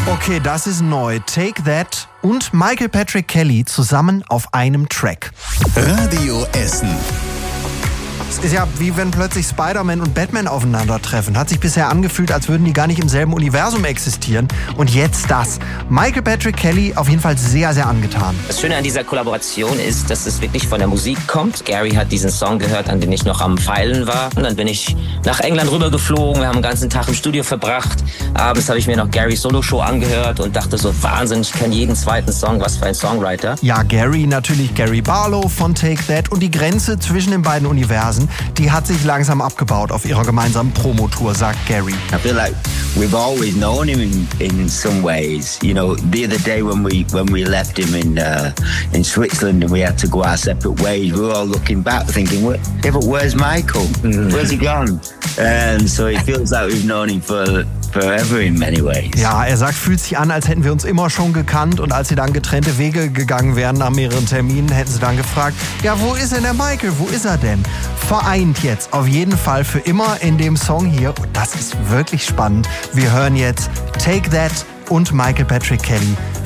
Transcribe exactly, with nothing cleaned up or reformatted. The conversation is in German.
Okay, das ist neu. Take That und Michael Patrick Kelly zusammen auf einem Track. Radio Essen. Es ist ja wie wenn plötzlich Spider-Man und Batman aufeinandertreffen. Hat sich bisher angefühlt, als würden die gar nicht im selben Universum existieren. Und jetzt das. Michael Patrick Kelly auf jeden Fall sehr, sehr angetan. Das Schöne an dieser Kollaboration ist, dass es wirklich von der Musik kommt. Gary hat diesen Song gehört, an den ich noch am Feilen war. Und dann bin ich nach England rübergeflogen. Wir haben den ganzen Tag im Studio verbracht. Abends habe ich mir noch Garys Solo-Show angehört und dachte so, Wahnsinn, ich kenne jeden zweiten Song, was für ein Songwriter. Ja, Gary, natürlich Gary Barlow von Take That. Und die Grenze zwischen den beiden Universen, die hat sich langsam abgebaut auf ihrer gemeinsamen Promotour, sagt Gary. I feel like we've always known him in, in some ways. You know, the other day when we when we left him in uh, in Switzerland and we had to go our separate ways, we were all looking back thinking, yeah, but where's Michael? Where's he gone? And so it feels like we've known him for forever in many ways. Ja, er sagt, fühlt sich an, als hätten wir uns immer schon gekannt, und als sie dann getrennte Wege gegangen wären nach mehreren Terminen, hätten sie dann gefragt, ja, wo ist denn der Michael? Wo ist er denn? Vereint jetzt auf jeden Fall für immer in dem Song hier. Und das ist wirklich spannend. Wir hören jetzt Take That und Michael Patrick Kelly